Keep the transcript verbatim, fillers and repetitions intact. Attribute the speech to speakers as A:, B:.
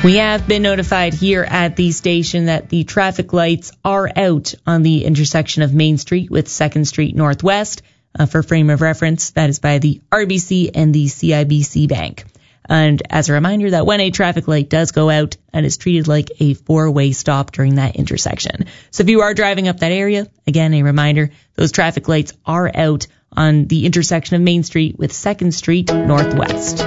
A: We have been notified here at the station that the traffic lights are out on the intersection of Main Street with second Street Northwest. Uh, for frame of reference, that is by the R B C and the C I B C Bank. And as a reminder that when a traffic light does go out, it is treated like a four-way stop during that intersection. So if you are driving up that area, again, a reminder, those traffic lights are out on the intersection of Main Street with second Street Northwest.